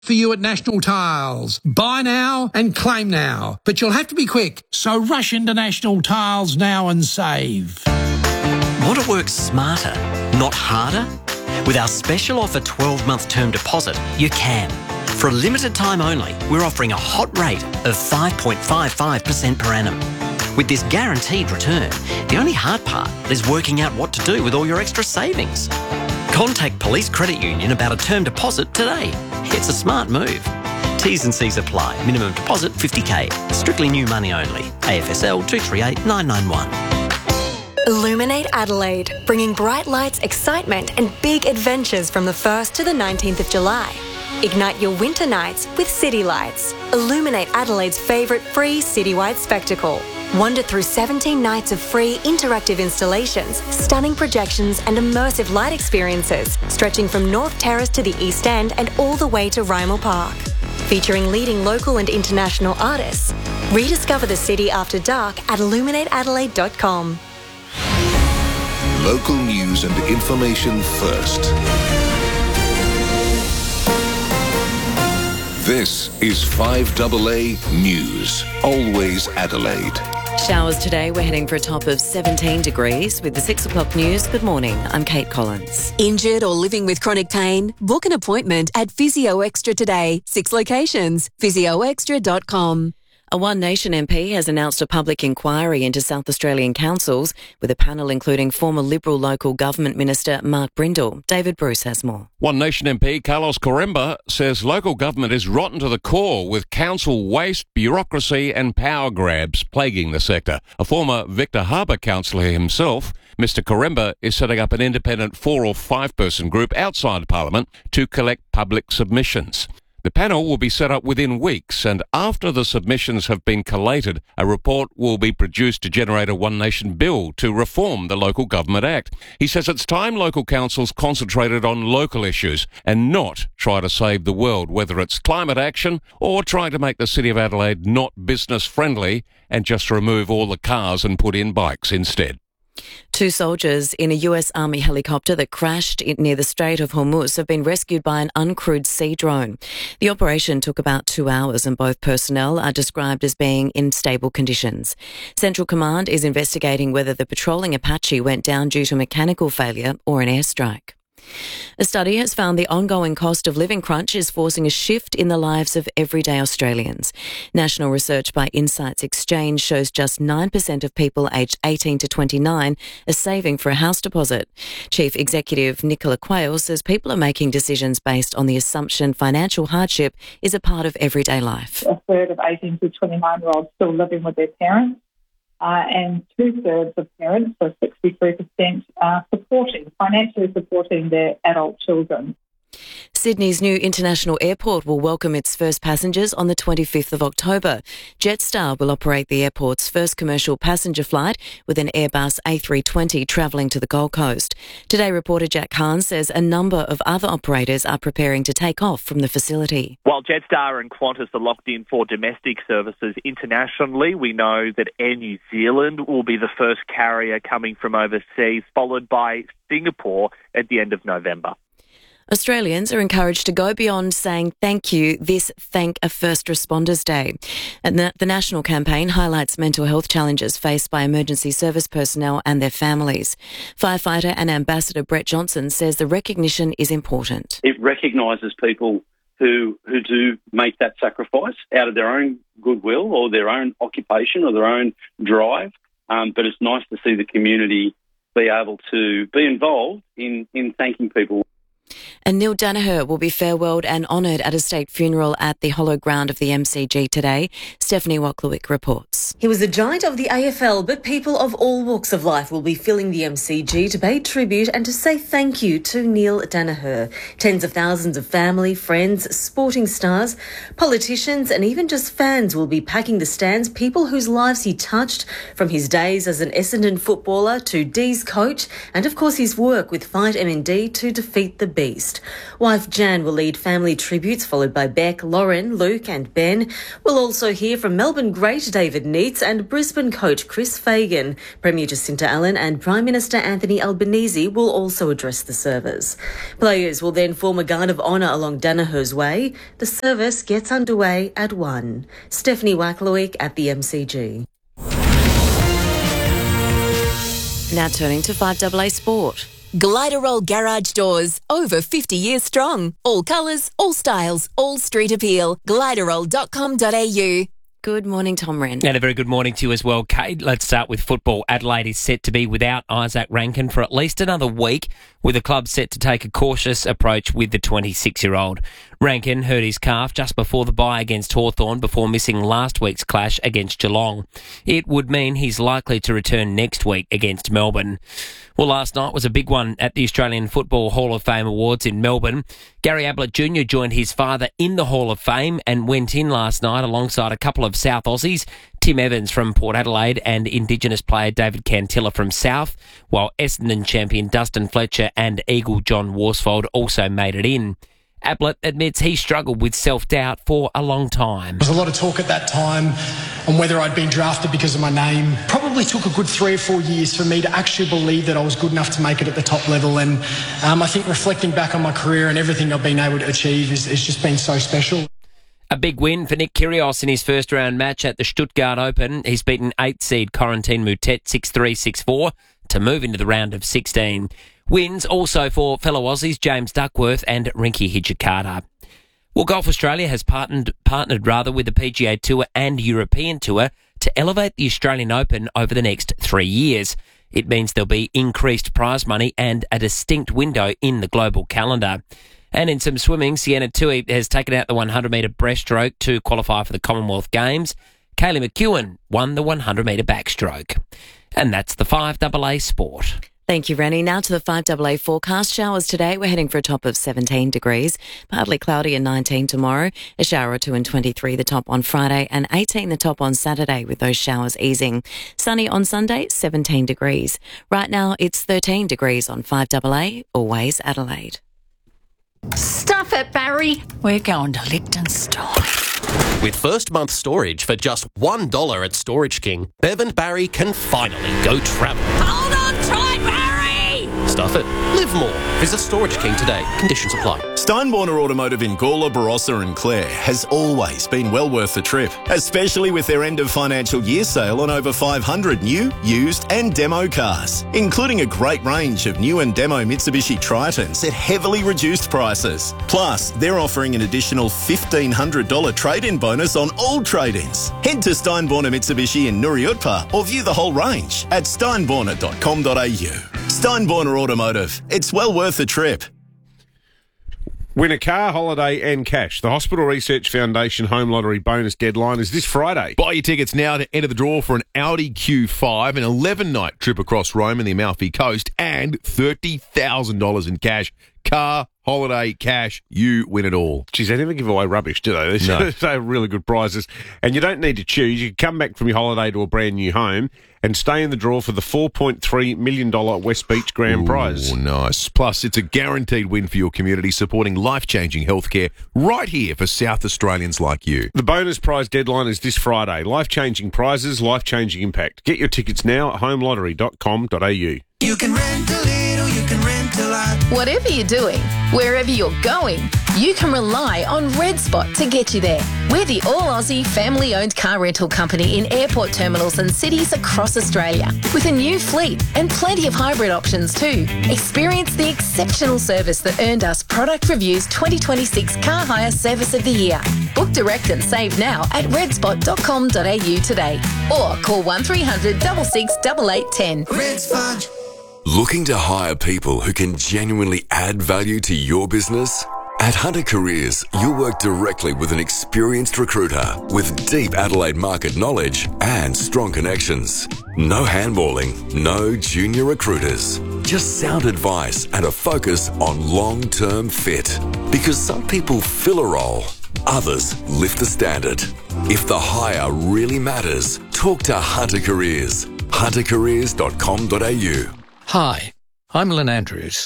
For you at National Tiles. Buy now and claim now. But you'll have to be quick, so rush into National Tiles now and save. Want to work smarter, not harder? With our special offer 12-month term deposit, you can. For a limited time only, we're offering a hot rate of 5.55% per annum. With this guaranteed return, the only hard part is working out what to do with all your extra savings. Contact Police Credit Union about a term deposit today. It's a smart move. T's and C's apply. Minimum deposit $50,000. Strictly new money only. AFSL 238991. Illuminate Adelaide, bringing bright lights, excitement and big adventures from the 1st to the 19th of July. Ignite your winter nights with City Lights. Illuminate Adelaide's favourite free citywide spectacle. Wander through 17 nights of free interactive installations, stunning projections and immersive light experiences, stretching from North Terrace to the East End and all the way to Rymel Park. Featuring leading local and international artists. Rediscover the city after dark at illuminateadelaide.com. Local news and information first. This is 5AA News. Always Adelaide. Showers today. We're heading for a top of 17 degrees. With the 6 o'clock news, good morning. I'm Kate Collins. Injured or living with chronic pain? Book an appointment at Physio Extra today. 6 locations. physioextra.com. A One Nation MP has announced a public inquiry into South Australian councils with a panel including former Liberal local government minister Mark Brindle. David Bruce has more. One Nation MP Carlos Coremba says local government is rotten to the core with council waste, bureaucracy and power grabs plaguing the sector. A former Victor Harbour councillor himself, Mr Coremba is setting up an independent 4 or 5 person group outside Parliament to collect public submissions. The panel will be set up within weeks, and after the submissions have been collated, a report will be produced to generate a One Nation bill to reform the Local Government Act. He says it's time local councils concentrated on local issues and not try to save the world, whether it's climate action or trying to make the City of Adelaide not business friendly and just remove all the cars and put in bikes instead. 2 soldiers in a US Army helicopter that crashed near the Strait of Hormuz have been rescued by an uncrewed sea drone. The operation took about 2 hours and both personnel are described as being in stable conditions. Central Command is investigating whether the patrolling Apache went down due to mechanical failure or an airstrike. A study has found the ongoing cost of living crunch is forcing a shift in the lives of everyday Australians. National research by Insights Exchange shows just 9% of people aged 18 to 29 are saving for a house deposit. Chief Executive Nicola Quayle says people are making decisions based on the assumption financial hardship is a part of everyday life. A third of 18 to 29-year-olds still living with their parents. And 2/3 of parents, so 63%, are financially supporting their adult children. Sydney's new international airport will welcome its first passengers on the 25th of October. Jetstar will operate the airport's first commercial passenger flight with an Airbus A320 travelling to the Gold Coast. Today, reporter Jack Hahn says a number of other operators are preparing to take off from the facility. While Jetstar and Qantas are locked in for domestic services internationally, we know that Air New Zealand will be the first carrier coming from overseas, followed by Singapore at the end of November. Australians are encouraged to go beyond saying thank you this Thank a First Responders Day. And the national campaign highlights mental health challenges faced by emergency service personnel and their families. Firefighter and Ambassador Brett Johnson says the recognition is important. It recognises people who do make that sacrifice out of their own goodwill or their own occupation or their own drive. But it's nice to see the community be able to be involved in thanking people. And Neil Danaher will be farewelled and honoured at a state funeral at the hollow ground of the MCG today. Stephanie Wacklewick reports. He was a giant of the AFL, but people of all walks of life will be filling the MCG to pay tribute and to say thank you to Neil Danaher. Tens of thousands of family, friends, sporting stars, politicians and even just fans will be packing the stands, people whose lives he touched, from his days as an Essendon footballer to D's coach and of course his work with Fight MND to defeat the Beast. West. Wife Jan will lead family tributes, followed by Beck, Lauren, Luke and Ben. We'll also hear from Melbourne great David Neitz and Brisbane coach Chris Fagan. Premier Jacinta Allen and Prime Minister Anthony Albanese will also address the service. Players will then form a guard of honour along Danaher's Way. The service gets underway at 1. Stephanie Wacklowick at the MCG. Now turning to 5AA Sport. Gliderol Garage Doors, over 50 years strong. All colours, all styles, all street appeal. Gliderol.com.au. Good morning, Tom Wren. And a very good morning to you as well, Kate. Let's start with football. Adelaide is set to be without Isaac Rankin for at least another week, with the club set to take a cautious approach with the 26-year-old. Rankin hurt his calf just before the bye against Hawthorn before missing last week's clash against Geelong. It would mean he's likely to return next week against Melbourne. Well, last night was a big one at the Australian Football Hall of Fame Awards in Melbourne. Gary Ablett Jr. joined his father in the Hall of Fame and went in last night alongside a couple of South Aussies, Tim Evans from Port Adelaide and Indigenous player David Cantilla from South, while Essendon champion Dustin Fletcher and Eagle John Worsfold also made it in. Ablett admits he struggled with self-doubt for a long time. There was a lot of talk at that time on whether I'd been drafted because of my name. Probably took a good 3 or 4 years for me to actually believe that I was good enough to make it at the top level. And I think reflecting back on my career and everything I've been able to achieve has just been so special. A big win for Nick Kyrgios in his first round match at the Stuttgart Open. He's beaten 8th seed Corentin Moutet 6-3, 6-4 to move into the round of 16. Wins also for fellow Aussies James Duckworth and Rinky Hijikata. Well, Golf Australia has partnered with the PGA Tour and European Tour to elevate the Australian Open over the next 3 years. It means there'll be increased prize money and a distinct window in the global calendar. And in some swimming, Sienna Tui has taken out the 100-metre breaststroke to qualify for the Commonwealth Games. Kaylee McEwen won the 100-metre backstroke. And that's the 5AA Sport. Thank you, Rennie. Now to the 5AA forecast. Showers today. We're heading for a top of 17 degrees. Partly cloudy and 19 tomorrow. A shower or two and 23 the top on Friday and 18 the top on Saturday with those showers easing. Sunny on Sunday, 17 degrees. Right now it's 13 degrees on 5AA, always Adelaide. Stuff it, Barry. We're going to Liechtenstein. With first month storage for just $1 at Storage King, Bev and Barry can finally go travel. Hold on tight, Barry! Stuff it. Live more. Visit Storage King today. Conditions apply. Steinborner Automotive in Gawler, Barossa and Clare has always been well worth the trip, especially with their end of financial year sale on over 500 new, used and demo cars, including a great range of new and demo Mitsubishi Tritons at heavily reduced prices. Plus, they're offering an additional $1,500 trade-in bonus on all trade-ins. Head to Steinborner Mitsubishi in Nuriutpa or view the whole range at steinborner.com.au. Steinborner Automotive. It's well worth the trip. Win a car, holiday and cash. The Hospital Research Foundation Home Lottery bonus deadline is this Friday. Buy your tickets now to enter the draw for an Audi Q5, an 11-night trip across Rome and the Amalfi Coast, and $30,000 in cash. Car, holiday, cash, you win it all. Geez, they never give away rubbish, do they? They're really good prizes. And you don't need to choose. You can come back from your holiday to a brand new home and stay in the draw for the $4.3 million West Beach Grand Prize. Oh, nice. Plus, it's a guaranteed win for your community, supporting life-changing healthcare right here for South Australians like you. The bonus prize deadline is this Friday. Life-changing prizes, life-changing impact. Get your tickets now at homelottery.com.au. You can rent a little, you can rent a lot. Whatever you're doing, wherever you're going, you can rely on Red Spot to get you there. We're the all-Aussie, family-owned car rental company in airport terminals and cities across Australia, with a new fleet and plenty of hybrid options too. Experience the exceptional service that earned us Product Review's 2026 Car Hire Service of the Year. Book direct and save now at redspot.com.au today, or call 1300 66 8810. Red Spot. Looking to hire people who can genuinely add value to your business? At Hunter Careers, you'll work directly with an experienced recruiter with deep Adelaide market knowledge and strong connections. No handballing, no junior recruiters. Just sound advice and a focus on long-term fit. Because some people fill a role, others lift the standard. If the hire really matters, talk to Hunter Careers. huntercareers.com.au. Hi, I'm Lynn Andrews.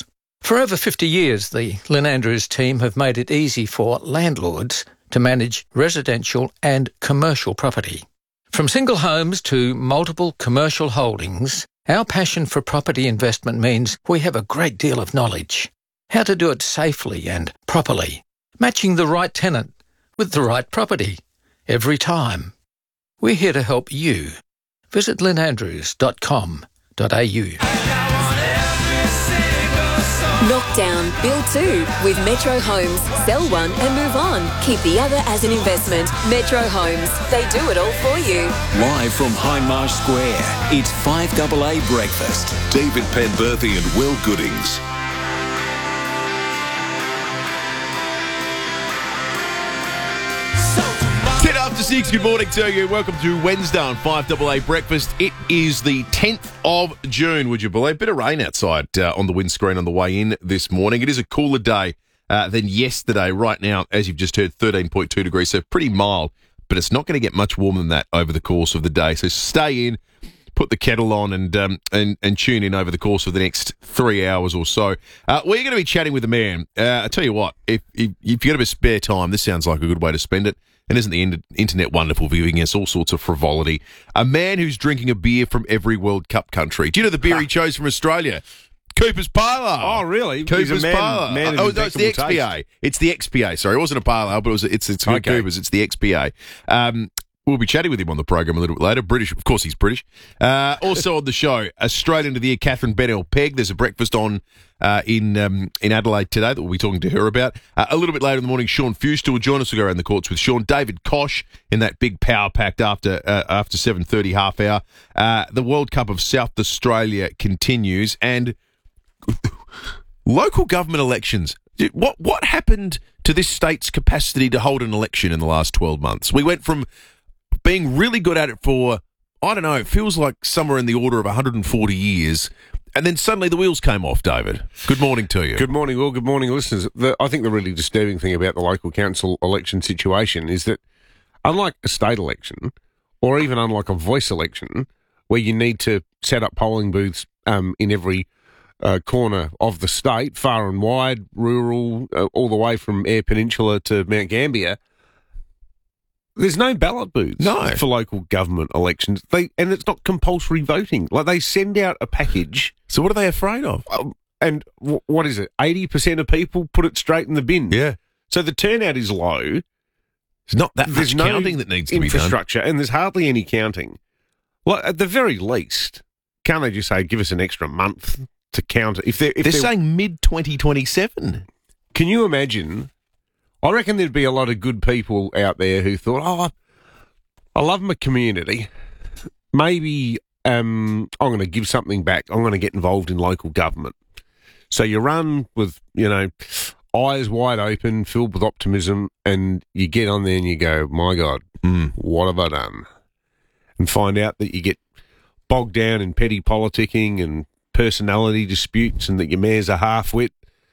For over 50 years, the Lynn Andrews team have made it easy for landlords to manage residential and commercial property. From single homes to multiple commercial holdings, our passion for property investment means we have a great deal of knowledge. How to do it safely and properly, matching the right tenant with the right property every time. We're here to help you. Visit lynandrews.com.au. Knock down, build two with Metro Homes. Sell one and move on. Keep the other as an investment. Metro Homes. They do it all for you. Live from Hindmarsh Square, it's 5AA Breakfast. David Penberthy and Will Goodings. 6, good morning to you. Welcome to Wednesday on 5AA Breakfast. It is the 10th of June, would you believe? Bit of rain outside on the windscreen on the way in this morning. It is a cooler day than yesterday. Right now, as you've just heard, 13.2 degrees, so pretty mild, but it's not going to get much warmer than that over the course of the day. So stay in, put the kettle on and tune in over the course of the next 3 hours or so. We're going to be chatting with a man. I tell you what, if you've got a bit of spare time, this sounds like a good way to spend it. And isn't the internet wonderful for giving us all sorts of frivolity? A man who's drinking a beer from every World Cup country. Do you know the beer he chose from Australia? Cooper's Parlour. Oh, really? Cooper's Parlour. No, it's the XPA. Taste. It's the XPA. Sorry, it wasn't a Parlour, but it's okay. Cooper's. It's the XPA. We'll be chatting with him on the program a little bit later. British, of course, he's British. Also on the show, Australian of the Year, Catherine Bennell-Pegg. There's a breakfast on in Adelaide today that we'll be talking to her about. A little bit later in the morning, Sean Fewster will join us. We'll go around the courts with Sean. David Koch in that big power packed after 7:30 half hour. The World Cup of South Australia continues, and local government elections. What happened to this state's capacity to hold an election in the last 12 months? We went from being really good at it for, I don't know, it feels like somewhere in the order of 140 years, and then suddenly the wheels came off, David. Good morning to you. Good morning, Will. Good morning, listeners. I think the really disturbing thing about the local council election situation is that, unlike a state election, or even unlike a voice election, where you need to set up polling booths in every corner of the state, far and wide, rural, all the way from Eyre Peninsula to Mount Gambier, there's no ballot booths for local government elections. And it's not compulsory voting. Like, they send out a package. So what are they afraid of? And what is it? 80% of people put it straight in the bin. Yeah. So the turnout is low. There's not that much counting that needs to be done. Infrastructure, and there's hardly any counting. Well, at the very least, can't they just say, give us an extra month to count it? If they're saying mid-2027. Can you imagine? I reckon there'd be a lot of good people out there who thought, I love my community. Maybe I'm going to give something back. I'm going to get involved in local government. So you run with, eyes wide open, filled with optimism, and you get on there and you go, my God, what have I done? And find out that you get bogged down in petty politicking and personality disputes, and that your mayor's a half-wit.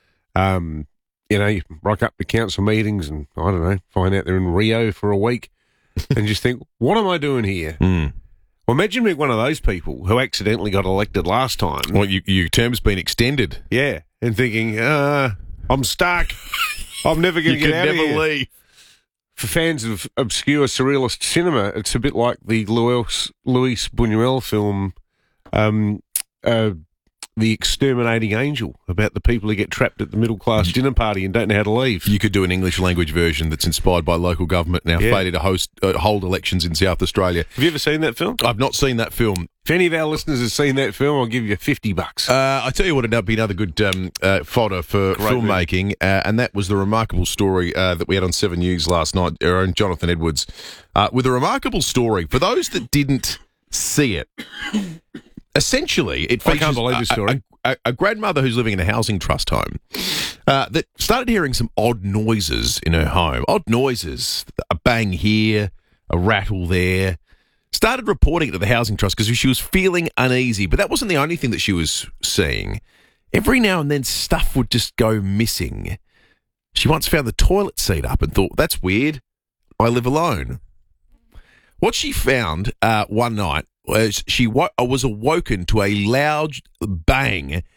You rock up to council meetings and, I don't know, find out they're in Rio for a week and just think, what am I doing here? Well, imagine being one of those people who accidentally got elected last time. Well, your term's been extended. Yeah, and thinking, I'm stuck. I'm never going to get out of here. You can never leave. For fans of obscure surrealist cinema, it's a bit like the Luis Buñuel film, The Exterminating Angel, about the people who get trapped at the middle-class dinner party and don't know how to leave. You could do an English language version that's inspired by local government and our failure to hold elections in South Australia. Have you ever seen that film? I've not seen that film. If any of our listeners have seen that film, I'll give you $50. I tell you what, it'd be another good fodder for filmmaking, and that was the remarkable story that we had on 7 News last night, our own Jonathan Edwards, with a remarkable story. For those that didn't see it, essentially, it features I can't believe this story. A grandmother who's living in a housing trust home that started hearing some odd noises in her home. Odd noises, a bang here, a rattle there. Started reporting it to the housing trust because she was feeling uneasy, but that wasn't the only thing that she was seeing. Every now and then, stuff would just go missing. She once found the toilet seat up and thought, that's weird. I live alone. What she found one night was she was awoken to a loud bang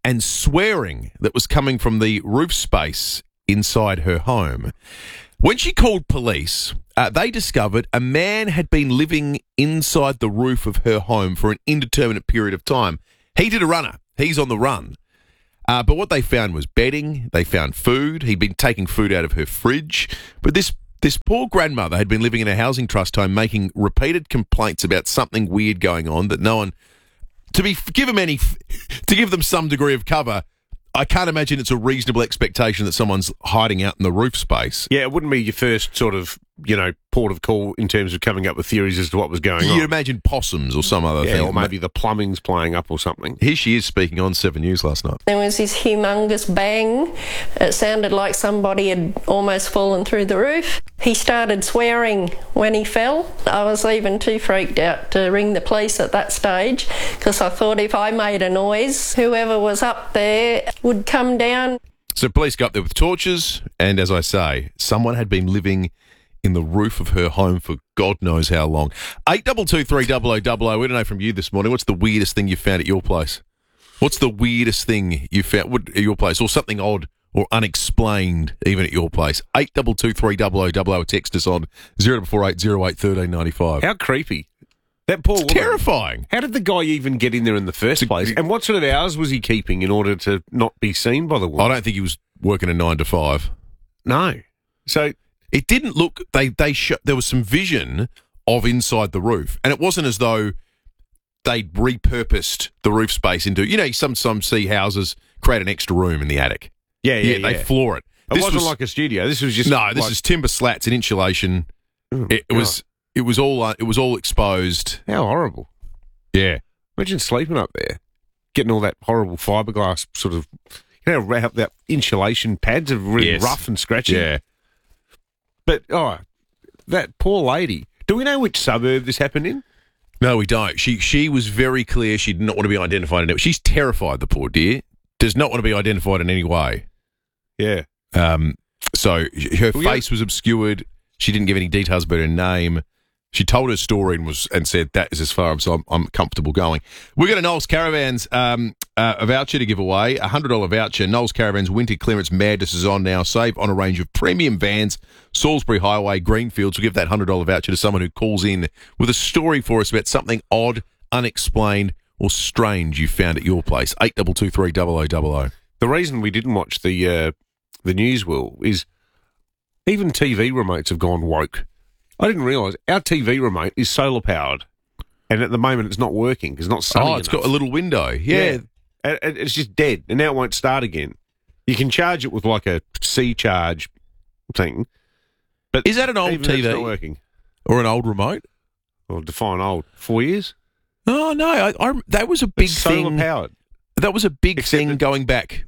and swearing that was coming from the roof space inside her home. When she called police, they discovered a man had been living inside the roof of her home for an indeterminate period of time. He did a runner. He's on the run. But what they found was bedding. They found food. He'd been taking food out of her fridge. But this poor grandmother had been living in a housing trust home making repeated complaints about something weird going on that no one... To give them some degree of cover, I can't imagine it's a reasonable expectation that someone's hiding out in the roof space. Yeah, it wouldn't be your first sort of, port of call in terms of coming up with theories as to what was going on. You'd imagine possums or some other thing. Or maybe the plumbing's playing up or something. Here she is speaking on 7 News last night. There was this humongous bang. It sounded like somebody had almost fallen through the roof. He started swearing when he fell. I was even too freaked out to ring the police at that stage because I thought if I made a noise, whoever was up there would come down. So police got up there with torches, and as I say, someone had been living in the roof of her home for God knows how long. 82230000. We don't know from you this morning. What's the weirdest thing you found at your place? What's the weirdest thing you found at your place, or something odd or unexplained even at your place? 82230000. Text us on 0448 08 1395. How creepy. That poor woman. Terrifying. How did the guy even get in there in the first place? And what sort of hours was he keeping in order to not be seen by the woman? I don't think he was working a 9 to 5. No. So it didn't look. There was some vision of inside the roof, and it wasn't as though they'd repurposed the roof space into. You sometimes see houses create an extra room in the attic. Yeah. They floor it. It wasn't like a studio. This was just This is timber slats and insulation. It was all exposed. How horrible. Yeah. Imagine sleeping up there, getting all that horrible fiberglass sort of, that insulation pads are really rough and scratchy. Yeah. But, that poor lady. Do we know which suburb this happened in? No, we don't. She was very clear she did not want to be identified. She's terrified, the poor dear. Does not want to be identified in any way. Yeah. So her face was obscured. She didn't give any details about her name. She told her story and said that is as far as I'm comfortable going. We've got a Knowles Caravans a voucher to give away, a $100 voucher. Knowles Caravans Winter Clearance Madness is on now. Save on a range of premium vans, Salisbury Highway, Greenfields. We'll give that $100 voucher to someone who calls in with a story for us about something odd, unexplained, or strange you found at your place. 82230000. The reason we didn't watch the news, Will, is even TV remotes have gone woke. I didn't realise our TV remote is solar powered, and at the moment it's not working because it's not sunny it's got a little window. Yeah. It's just dead, and now it won't start again. You can charge it with like a C charge thing, but is that an old TV? It's not working, or an old remote? Well, define old. 4 years? Oh no, that was a big thing. Solar powered. That was a big thing going back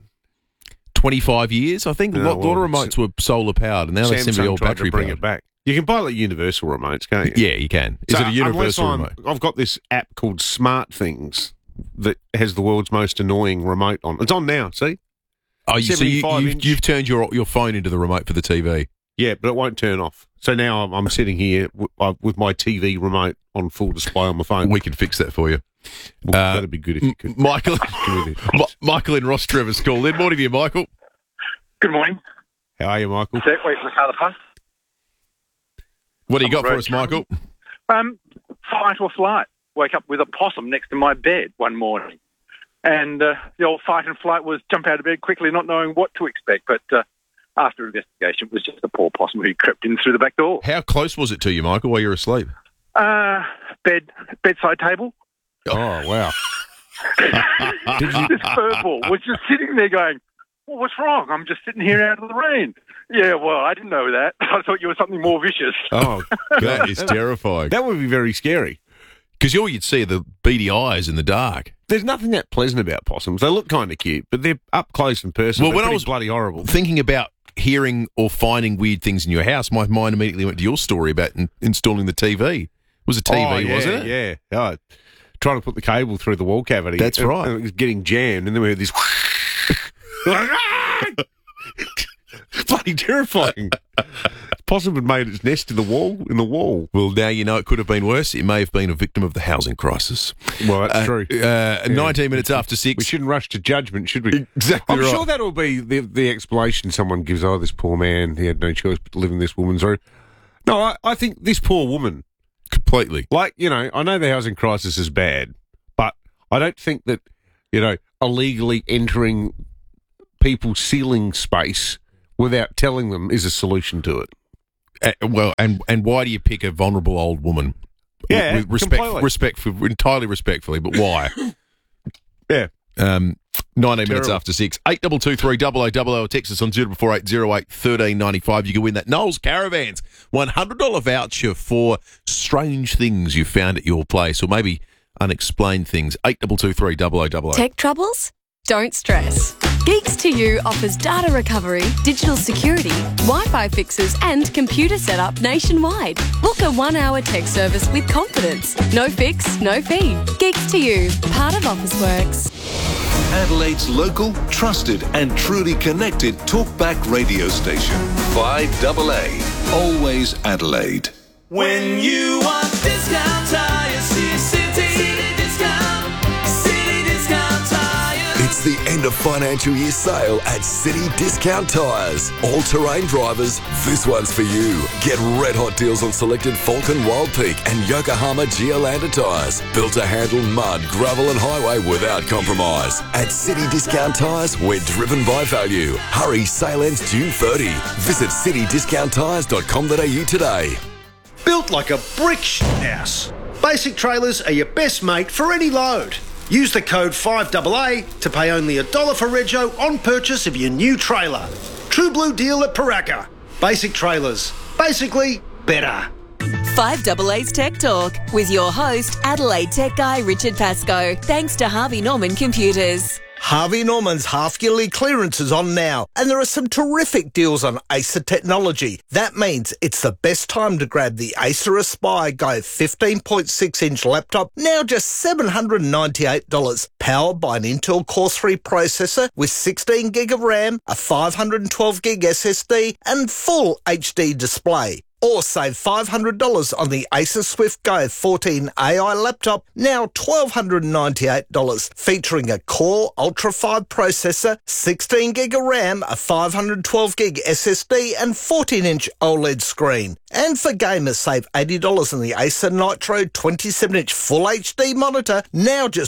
25 years. I think a lot of remotes were solar powered, and now they seem to be all battery bring powered. It back. You can buy like universal remotes, can't you? Yeah, you can. Is it a universal remote? I've got this app called Smart Things that has the world's most annoying remote on. It's on now, see? Oh, so you've turned your phone into the remote for the TV? Yeah, but it won't turn off. So now I'm sitting here with my TV remote on full display on my phone. We can fix that for you. Well, that'd be good if you could. Michael in Ross Trevor's called in. Morning to you, Michael. Good morning. How are you, Michael? Wait for the car to pass. What do you got for us, Michael? Fight or flight. Woke up with a possum next to my bed one morning. And the old fight and flight was jump out of bed quickly, not knowing what to expect. But after investigation, it was just a poor possum who crept in through the back door. How close was it to you, Michael, while you were asleep? Bedside table. Oh, wow. This furball was just sitting there going, well, what's wrong? I'm just sitting here out of the rain. Yeah, well, I didn't know that. I thought you were something more vicious. Oh, that is terrifying. That would be very scary. Because all you'd see are the beady eyes in the dark. There's nothing that pleasant about possums. They look kind of cute, but they're up close and personal. Well, when I was bloody horrible. Thinking about hearing or finding weird things in your house, my mind immediately went to your story about installing the TV. It was a TV, wasn't it? Yeah. Oh, trying to put the cable through the wall cavity. That's right. And it was getting jammed, and then we heard this... bloody terrifying. Possum had made its nest in the wall. Well, now you know it could have been worse. It may have been a victim of the housing crisis. Well, that's true. 19 minutes after 6. We shouldn't rush to judgment, should we? Exactly I'm right. sure that'll be the explanation someone gives. Oh, this poor man, he had no choice but to live in this woman's room. No, I think this poor woman... Completely. Like, I know the housing crisis is bad, but I don't think that, illegally entering people's ceiling space without telling them is a solution to it. And why do you pick a vulnerable old woman? Yeah, with entirely respectfully, but why? Yeah. 19 minutes after 6. 8223 text us on 044808 1395. You can win that Knowles Caravans $100 voucher for strange things you found at your place, or maybe unexplained things. 8223 Tech troubles? Don't stress. Geeks2U offers data recovery, digital security, Wi-Fi fixes and computer setup nationwide. Book a 1-hour tech service with confidence. No fix, no fee. Geeks2U, part of Officeworks. Adelaide's local, trusted and truly connected talkback radio station. 5AA. Always Adelaide. When you want discount tires, see City Discount. City Discount Tires. It's the end of financial year sale at City Discount Tyres. All-terrain drivers, this one's for you. Get red hot deals on selected Falcon Wild Peak and Yokohama Geolandar tyres. Built to handle mud, gravel and highway without compromise. At City Discount Tyres, we're driven by value. Hurry, sale ends June 30. Visit citydiscounttyres.com.au today. Built like a brick house. Basic Trailers are your best mate for any load. Use the code 5AA to pay only $1 for rego on purchase of your new trailer. True blue deal at Paraka. Basic Trailers. Basically, better. 5AA's Tech Talk with your host, Adelaide tech guy Richard Pascoe. Thanks to Harvey Norman Computers. Harvey Norman's half-yearly clearance is on now, and there are some terrific deals on Acer technology. That means it's the best time to grab the Acer Aspire Go 15.6-inch laptop, now just $798, powered by an Intel Core 3 processor with 16 gig of RAM, a 512 gig SSD, and full HD display. Or save $500 on the Acer Swift Go 14 AI laptop, now $1,298, featuring a Core Ultra 5 processor, 16 gig of RAM, a 512 gig SSD and 14-inch OLED screen. And for gamers, save $80 on the Acer Nitro 27-inch Full HD monitor, now just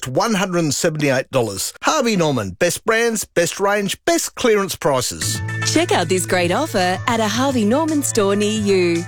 $178. Harvey Norman, best brands, best range, best clearance prices. Check out this great offer at a Harvey Norman store near you.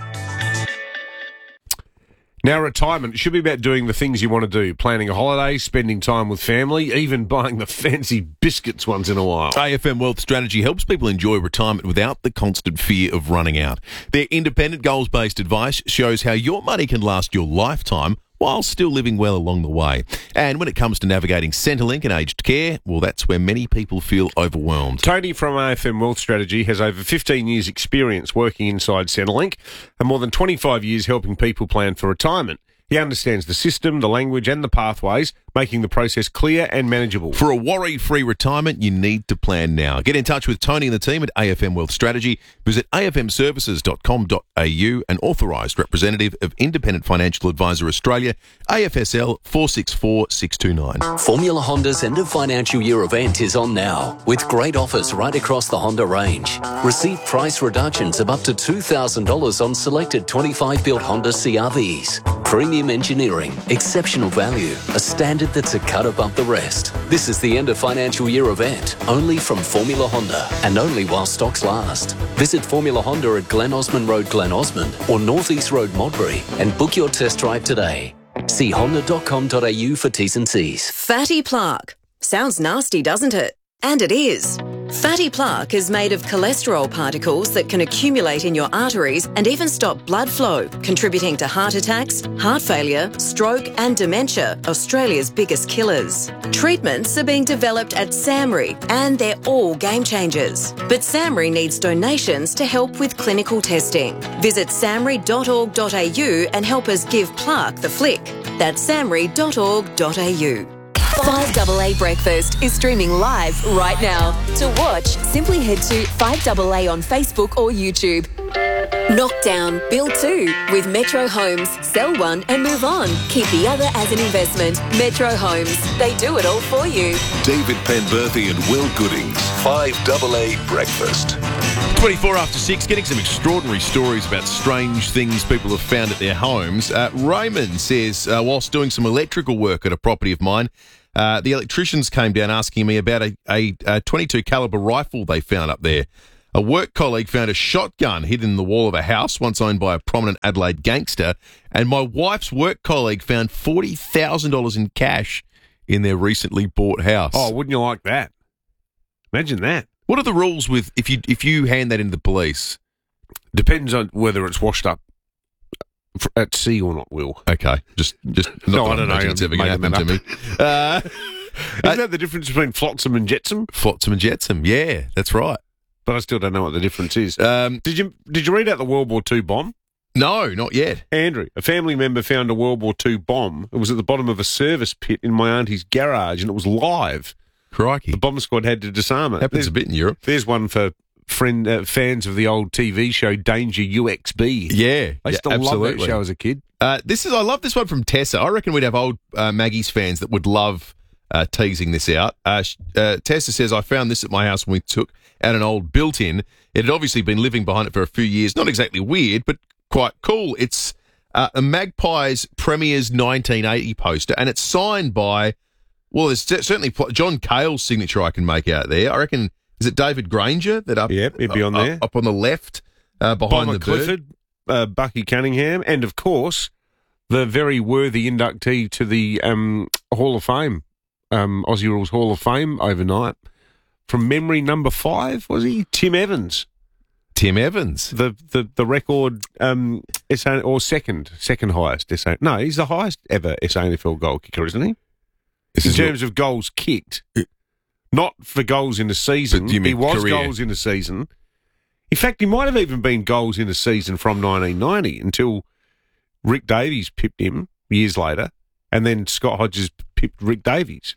Now, retirement should be about doing the things you want to do, planning a holiday, spending time with family, even buying the fancy biscuits once in a while. AFM Wealth Strategy helps people enjoy retirement without the constant fear of running out. Their independent goals-based advice shows how your money can last your lifetime while still living well along the way. And when it comes to navigating Centrelink and aged care, well, that's where many people feel overwhelmed. Tony from AFM Wealth Strategy has over 15 years' experience working inside Centrelink and more than 25 years helping people plan for retirement. He understands the system, the language and the pathways, making the process clear and manageable. For a worry-free retirement, you need to plan now. Get in touch with Tony and the team at AFM Wealth Strategy. Visit afmservices.com.au, an authorised representative of Independent Financial Advisor Australia, AFSL 464629. Formula Honda's end of financial year event is on now, with great offers right across the Honda range. Receive price reductions of up to $2,000 on selected 25-built Honda CR-Vs. Premium engineering, exceptional value, a standard that's a cut above the rest. This is the end of financial year event, only from Formula Honda, and only while stocks last. Visit Formula Honda at Glen Osmond Road, Glen Osmond, or North East Road, Modbury, and book your test drive today. See honda.com.au for T's and C's. Fatty plaque. Sounds nasty, doesn't it? And it is. Fatty plaque is made of cholesterol particles that can accumulate in your arteries and even stop blood flow, contributing to heart attacks, heart failure, stroke and dementia, Australia's biggest killers. Treatments are being developed at SAMRI and they're all game changers. But SAMRI needs donations to help with clinical testing. Visit samri.org.au and help us give plaque the flick. That's samri.org.au. 5AA Breakfast is streaming live right now. To watch, simply head to 5AA on Facebook or YouTube. Knockdown, build 2 with Metro Homes. Sell one and move on. Keep the other as an investment. Metro Homes. They do it all for you. David Penberthy and Will Goodings. 5AA Breakfast. 24 after 6, getting some extraordinary stories about strange things people have found at their homes. Raymond says, whilst doing some electrical work at a property of mine, the electricians came down asking me about a 22 caliber rifle they found up there. A work colleague found a shotgun hidden in the wall of a house once owned by a prominent Adelaide gangster, and my wife's work colleague found $40,000 in cash in their recently bought house. Oh, wouldn't you like that? Imagine that. What are the rules with if you hand that into the police? Depends on whether it's washed up at sea or not, Will. Okay, just no, not I don't know. it's ever going to happen to me. Isn't that the difference between flotsam and jetsam? Flotsam and jetsam, yeah, that's right. But I still don't know what the difference is. Did you read out the World War II bomb? No, not yet. Andrew, a family member found a World War II bomb. It was at the bottom of a service pit in my auntie's garage, and it was live. Crikey. The bomb squad had to disarm it. Happens a bit in Europe. There's one for fans of the old TV show Danger UXB. Yeah, I used to love that show as a kid. I love this one from Tessa. I reckon we'd have old Maggie's fans that would love teasing this out. Tessa says, I found this at my house when we took out an old built-in. It had obviously been living behind it for a few years. Not exactly weird, but quite cool. It's a Magpies Premier's 1980 poster, and it's signed by, well, there's certainly John Cale's signature I can make out there. I reckon, is it David Granger that up? Yep, he'd be on there. Up on the left, behind Bomber the Clifford, Bucky Cunningham, and of course, the very worthy inductee to the Hall of Fame, Aussie Rules Hall of Fame overnight. From memory, number 5, was he? Tim Evans. Tim Evans. The record SA, or second highest SA. No, he's the highest ever SANFL goal kicker, isn't he? In terms of goals kicked. Not for goals in the season. He was career? Goals in the season. In fact, he might have even been goals in the season from 1990 until Rick Davies pipped him years later, and then Scott Hodges pipped Rick Davies.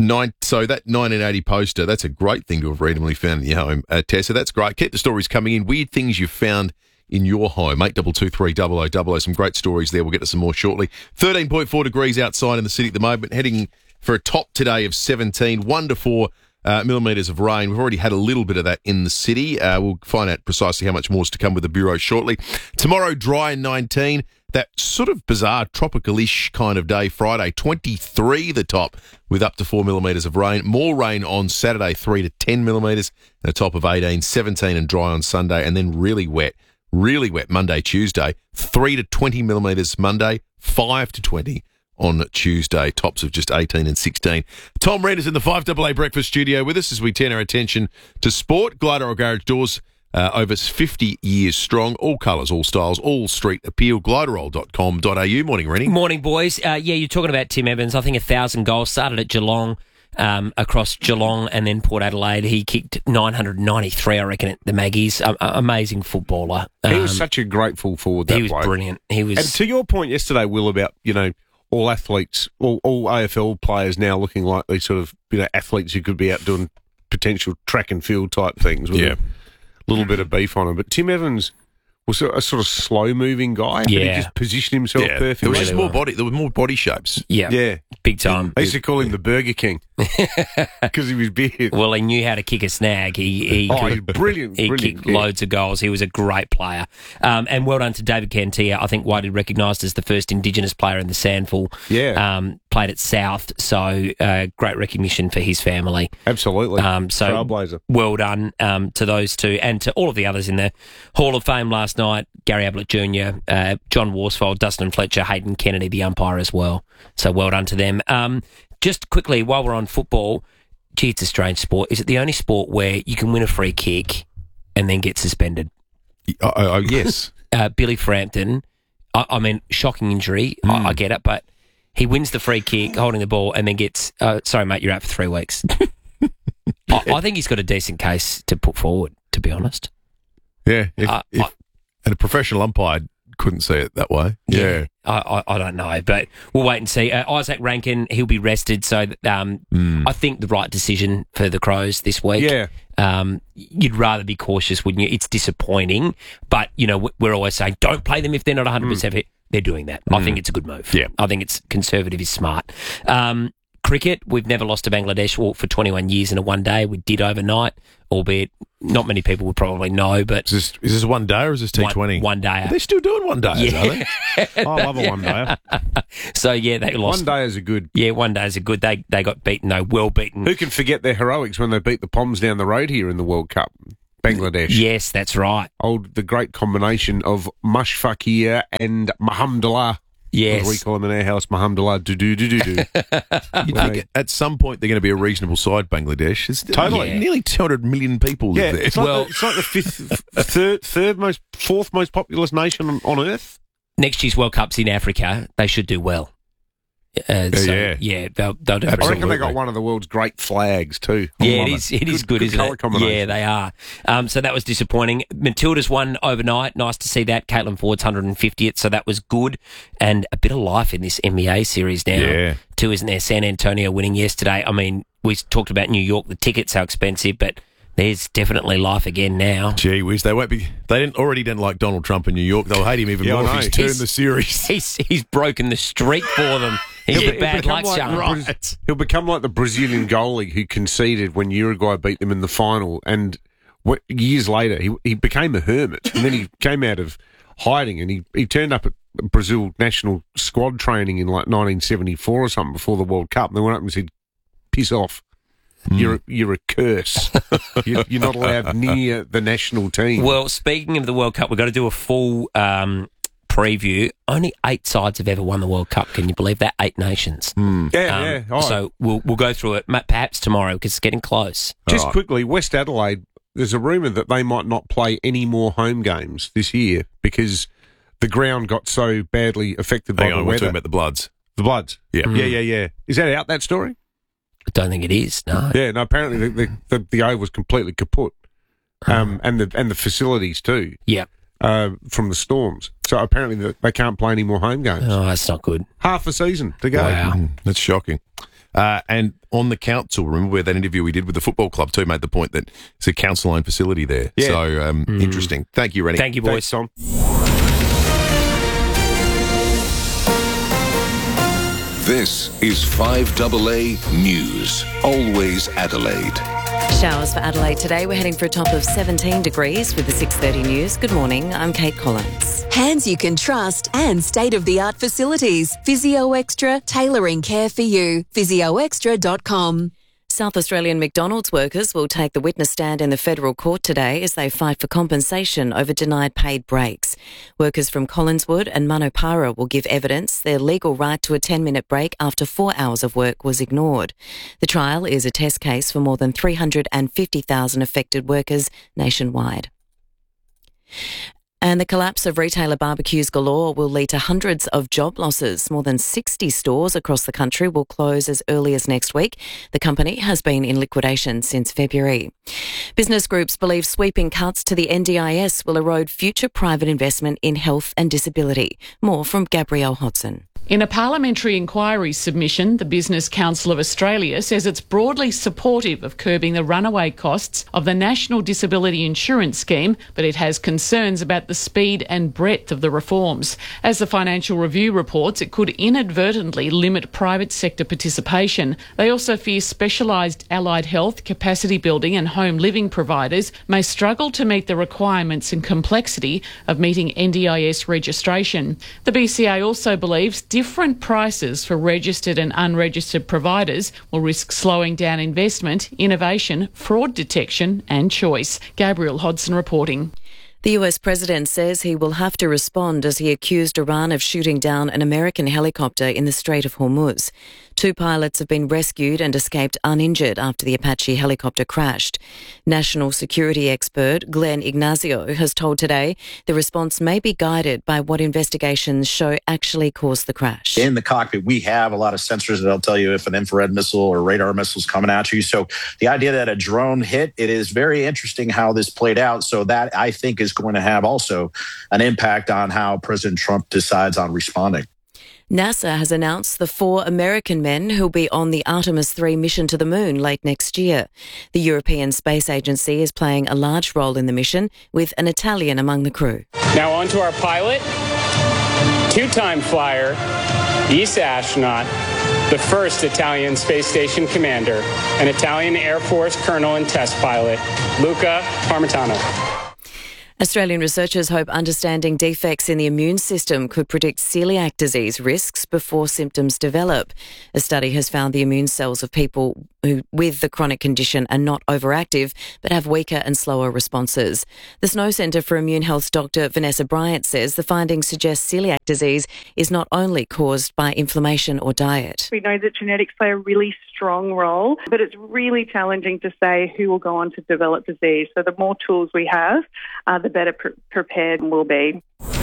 So that 1980 poster, that's a great thing to have randomly found in your home, Tessa. That's great. Keep the stories coming in. Weird things you've found in your home. 8223 0000. Some great stories there. We'll get to some more shortly. 13.4 degrees outside in the city at the moment. Heading for a top today of 17. 1 to 4 millimetres of rain. We've already had a little bit of that in the city. We'll find out precisely how much more is to come with the Bureau shortly. Tomorrow, dry and 19. That sort of bizarre tropical-ish kind of day. Friday, 23 the top with up to 4 millimetres of rain. More rain on Saturday, 3 to 10 millimetres, and a top of 18, 17 and dry on Sunday, and then really wet Monday, Tuesday, 3 to 20 millimetres Monday, 5 to 20 on Tuesday, tops of just 18 and 16. Tom Reed is in the 5AA Breakfast studio with us as we turn our attention to sport. Glider Garage Doors, over 50 years strong, all colours, all styles, all street appeal, gliderroll.com.au. Morning, Rennie. Morning, boys. You're talking about Tim Evans. I think 1,000 goals, started at Geelong, across Geelong and then Port Adelaide. He kicked 993, I reckon, at the Maggies. Amazing footballer. He was such a great full forward, that He was bloke. brilliant. He was. And to your point yesterday, Will, about, all athletes, all AFL players now looking like these sort of, athletes who could be out doing potential track and field type things with a little bit of beef on them. But Tim Evans was a sort of slow-moving guy. But he just positioned himself perfectly. There was just there were more body shapes. Yeah. Big time. I used to call him the Burger King because he was big. Well, he knew how to kick a snag. He brilliant. He kicked loads of goals. He was a great player. And well done to David Cantia. I think widely recognised as the first Indigenous player in the SANFL. Yeah. Played at South, so great recognition for his family. Absolutely. Trailblazer. Well done to those two and to all of the others in the Hall of Fame last night. Gary Ablett Jr., John Worsfold, Dustin Fletcher, Hayden Kennedy, the umpire as well. So well done to them. Just quickly, while we're on football, gee, it's a strange sport. Is it the only sport where you can win a free kick and then get suspended? Yes. Billy Frampton, I mean, shocking injury. I get it, but he wins the free kick, holding the ball, and then gets, sorry, mate, you're out for 3 weeks. I think he's got a decent case to put forward, to be honest. Yeah. And a professional umpire couldn't see it that way. Yeah. I don't know, but we'll wait and see. Isaac Rankin, he'll be rested, so I think the right decision for the Crows this week. Yeah. You'd rather be cautious, wouldn't you? It's disappointing, but, you know, we're always saying don't play them if they're not 100% fit. They're doing that. I think it's a good move. Yeah. I think it's conservative is smart. Cricket, we've never lost to Bangladesh for 21 years in a one day. We did overnight, albeit not many people would probably know. But Is this one day or is this T20? One day. Are they still doing one days, are they? I love a one day. So, yeah, they lost. One day is a good. Yeah, one day is a good. They got beaten, though, well beaten. Who can forget their heroics when they beat the Poms down the road here in the World Cup? Bangladesh. Yes, that's right. The great combination of Mushfaqir and Mahamdullah. Yes. As we call them in our house, Mahamdullah. You think at some point they're going to be a reasonable side, Bangladesh. It's Totally. nearly 200 million people live there. It's like the fourth most populous nation on earth. Next year's World Cup's in Africa. They should do well. Yeah. They'll do. I reckon they got one of the world's great flags too. It is good, isn't colour it? combination. Yeah, they are. So that was disappointing. Matilda's won overnight. Nice to see that. Caitlin Ford's 150th, so that was good. And a bit of life in this NBA series now, too, isn't there? San Antonio winning yesterday. I mean, we talked about New York. The tickets are expensive, but there's definitely life again now. Gee whiz, they won't be. They didn't like Donald Trump in New York. They'll hate him even more if he's turned the series. He's broken the streak for them. He's a bad luck charm. He'll become like the Brazilian goalie who conceded when Uruguay beat them in the final, and years later he became a hermit, and then he came out of hiding, and he turned up at Brazil national squad training in like 1974 or something before the World Cup, and they went up and said, "Piss off. You're a curse. You're not allowed near the national team." Well, speaking of the World Cup, we've got to do a full preview. Only 8 sides have ever won the World Cup. Can you believe that? 8 nations. Yeah. So we'll go through it perhaps tomorrow because it's getting close. Just quickly, West Adelaide, there's a rumour that they might not play any more home games this year because the ground got so badly affected by the weather. We're talking about the Bloods. The Bloods? Yeah. Yeah. Is that out, that story? I don't think it is, no. Yeah, no, apparently the O was completely kaput. And the facilities too. Yeah. From the storms. So apparently they can't play any more home games. Oh, that's not good. Half a season to go. Wow. That's shocking. And on the council, remember where that interview we did with the football club too made the point that it's a council-owned facility there. Yeah. So interesting. Thank you, Rennie. Thank you, boys. Thanks, Tom. This is 5AA News. Always Adelaide. Showers for Adelaide today. We're heading for a top of 17 degrees with the 6:30 news. Good morning, I'm Kate Collins. Hands you can trust and state-of-the-art facilities. Physio Extra, tailoring care for you. PhysioExtra.com. South Australian McDonald's workers will take the witness stand in the federal court today as they fight for compensation over denied paid breaks. Workers from Collinswood and Manupara will give evidence their legal right to a 10-minute break after 4 hours of work was ignored. The trial is a test case for more than 350,000 affected workers nationwide. And the collapse of retailer barbecues galore will lead to hundreds of job losses. More than 60 stores across the country will close as early as next week. The company has been in liquidation since February. Business groups believe sweeping cuts to the NDIS will erode future private investment in health and disability. More from Gabrielle Hodson. In a parliamentary inquiry submission, the Business Council of Australia says it's broadly supportive of curbing the runaway costs of the National Disability Insurance Scheme, but it has concerns about the speed and breadth of the reforms. As the Financial Review reports, it could inadvertently limit private sector participation. They also fear specialised allied health, capacity building and home living providers may struggle to meet the requirements and complexity of meeting NDIS registration. The BCA also believes different prices for registered and unregistered providers will risk slowing down investment, innovation, fraud detection and choice. Gabrielle Hodson reporting. The US president says he will have to respond as he accused Iran of shooting down an American helicopter in the Strait of Hormuz. 2 pilots have been rescued and escaped uninjured after the Apache helicopter crashed. National security expert Glenn Ignazio has told Today the response may be guided by what investigations show actually caused the crash. In the cockpit, we have a lot of sensors that'll tell you if an infrared missile or radar missile is coming at you. So the idea that a drone hit, it is very interesting how this played out. So that, I think, is going to have also an impact on how President Trump decides on responding. NASA has announced the 4 American men who'll be on the Artemis 3 mission to the moon late next year. The European Space Agency is playing a large role in the mission, with an Italian among the crew. Now on to our pilot, 2-time flyer, ESA astronaut, the first Italian space station commander, an Italian Air Force colonel and test pilot, Luca Parmitano. Australian researchers hope understanding defects in the immune system could predict celiac disease risks before symptoms develop. A study has found the immune cells of people who with the chronic condition are not overactive but have weaker and slower responses. The Snow Centre for Immune Health's Dr. Vanessa Bryant says the findings suggest celiac disease is not only caused by inflammation or diet. We know that genetics play a really strong role, but it's really challenging to say who will go on to develop disease. So the more tools we have, the better prepared we'll be.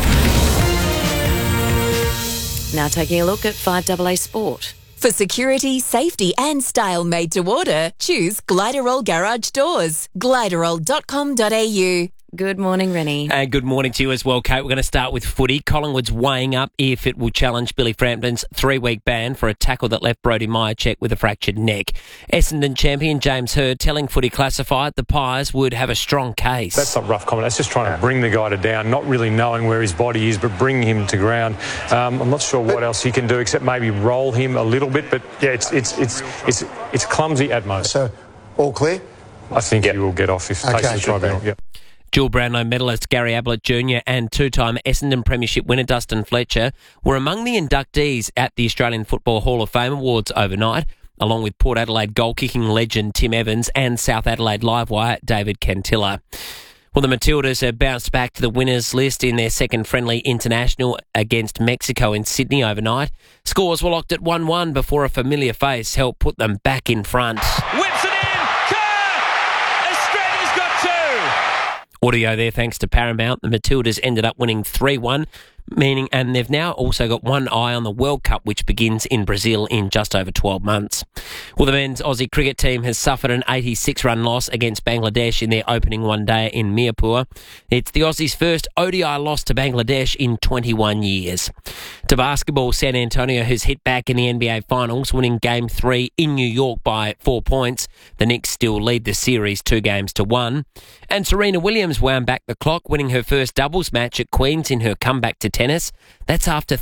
Now taking a look at 5AA Sport. For security, safety and style made to order, choose Gliderol Garage Doors. Gliderol.com.au. Good morning, Rennie. And good morning to you as well, Kate. We're going to start with footy. Collingwood's weighing up if it will challenge Billy Frampton's 3-week ban for a tackle that left Brodie Myercheck with a fractured neck. Essendon champion James Hird telling Footy Classified the Pies would have a strong case. That's not rough comment. That's just trying to bring the guy to down, not really knowing where his body is, but bringing him to ground. I'm not sure what else he can do except maybe roll him a little bit. But yeah, it's clumsy at most. So all clear? I think he will get off if takes the tribunal. Yep. Dual Brownlow medalist Gary Ablett Jr. and 2-time Essendon Premiership winner Dustin Fletcher were among the inductees at the Australian Football Hall of Fame Awards overnight, along with Port Adelaide goal-kicking legend Tim Evans and South Adelaide Livewire David Cantilla. Well, the Matildas have bounced back to the winners list in their second friendly international against Mexico in Sydney overnight. Scores were locked at 1-1 before a familiar face helped put them back in front. Whips it in! Kerr! Australia's got 2! Audio there thanks to Paramount. The Matildas ended up winning 3-1, and they've now also got one eye on the World Cup, which begins in Brazil in just over 12 months. Well, the men's Aussie cricket team has suffered an 86-run loss against Bangladesh in their opening one-day in Mirpur. It's the Aussies' first ODI loss to Bangladesh in 21 years. To basketball, San Antonio has hit back in the NBA Finals, winning Game 3 in New York by 4 points. The Knicks still lead the series 2-1. And Serena Williams wound back the clock, winning her first doubles match at Queen's in her comeback to tennis. That's after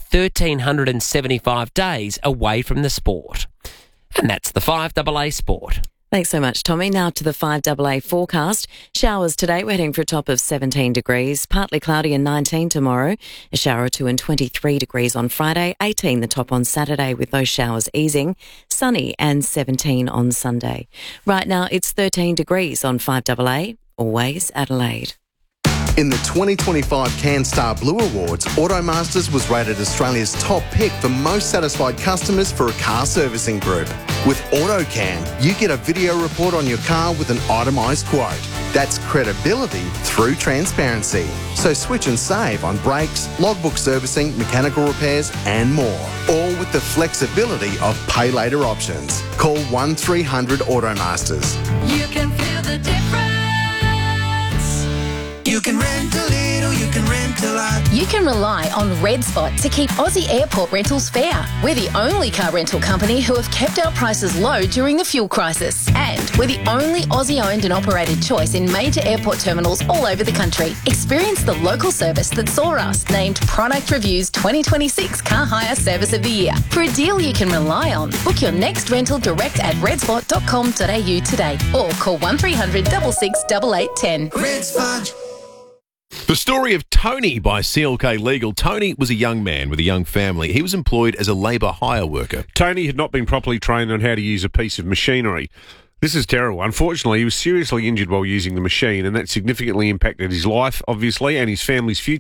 1,375 days away from the sport. And that's the 5AA Sport. Thanks so much, Tommy. Now to the 5AA forecast. Showers today. We're heading for a top of 17 degrees. Partly cloudy and 19 tomorrow. A shower or two and 23 degrees on Friday. 18 the top on Saturday with those showers easing. Sunny and 17 on Sunday. Right now it's 13 degrees on 5AA. Always Adelaide. In the 2025 CanStar Blue Awards, Automasters was rated Australia's top pick for most satisfied customers for a car servicing group. With AutoCam, you get a video report on your car with an itemised quote. That's credibility through transparency. So switch and save on brakes, logbook servicing, mechanical repairs and more. All with the flexibility of pay later options. Call 1300 Automasters. You can feel the difference. You can rent a little, you can rent a lot. You can rely on RedSpot to keep Aussie airport rentals fair. We're the only car rental company who have kept our prices low during the fuel crisis. And we're the only Aussie-owned and operated choice in major airport terminals all over the country. Experience the local service that saw us named Product Review's 2026 Car Hire Service of the Year. For a deal you can rely on, book your next rental direct at redspot.com.au today or call 1300 66 8810. RedSpot. The story of Tony by CLK Legal. Tony was a young man with a young family. He was employed as a labour hire worker. Tony had not been properly trained on how to use a piece of machinery. This is terrible. Unfortunately, he was seriously injured while using the machine, and that significantly impacted his life, obviously, and his family's future.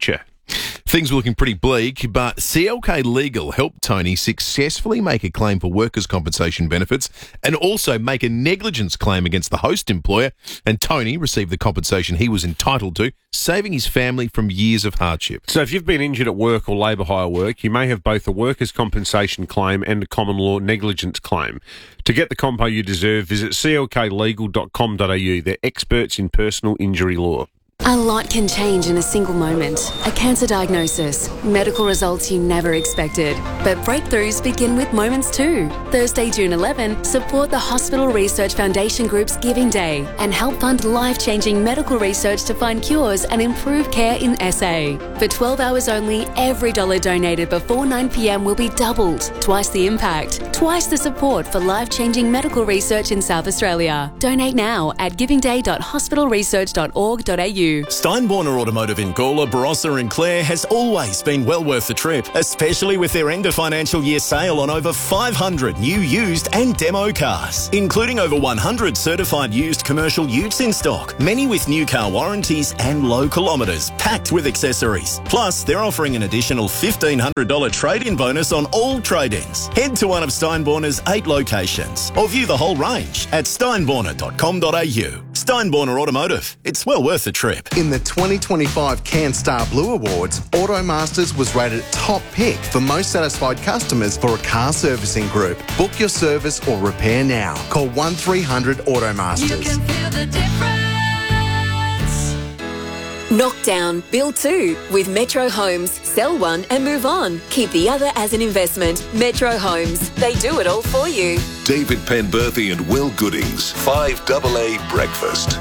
Things were looking pretty bleak, but CLK Legal helped Tony successfully make a claim for workers' compensation benefits and also make a negligence claim against the host employer, and Tony received the compensation he was entitled to, saving his family from years of hardship. So if you've been injured at work or labour hire work, you may have both a workers' compensation claim and a common law negligence claim. To get the compo you deserve, visit clklegal.com.au. They're experts in personal injury law. A lot can change in a single moment. A cancer diagnosis, medical results you never expected. But breakthroughs begin with moments too. Thursday, June 11, support the Hospital Research Foundation Group's Giving Day and help fund life-changing medical research to find cures and improve care in SA. For 12 hours only, every dollar donated before 9 p.m. will be doubled. Twice the impact, twice the support for life-changing medical research in South Australia. Donate now at givingday.hospitalresearch.org.au. Steinborner Automotive in Gawler, Barossa and Clare has always been well worth the trip, especially with their end of financial year sale on over 500 new, used and demo cars, including over 100 certified used commercial utes in stock, many with new car warranties and low kilometres, packed with accessories. Plus, they're offering an additional $1,500 trade-in bonus on all trade-ins. Head to one of Steinborner's 8 locations or view the whole range at steinborner.com.au. Steinborner Automotive. It's well worth the trip. In the 2025 CanStar Blue Awards, Automasters was rated top pick for most satisfied customers for a car servicing group. Book your service or repair now. Call 1300 Automasters. Knockdown, build 2 with Metro Homes. Sell one and move on. Keep the other as an investment. Metro Homes. They do it all for you. David Penberthy and Will Goodings, 5AA Breakfast.